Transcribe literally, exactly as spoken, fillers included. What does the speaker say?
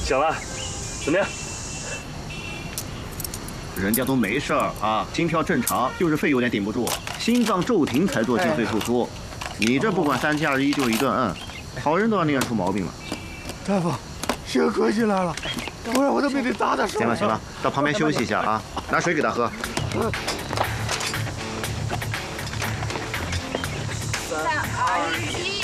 醒了，怎么样？ 人家都没事儿啊，心跳正常，就是肺有点顶不住，心脏骤停才做心肺复苏。你这不管三七二十一就一顿摁，好人都让你练出毛病了。 大夫，幸亏起来了，不然我都被你打打伤了。 行了行了，到旁边休息一下啊，拿水给他喝。 三二一。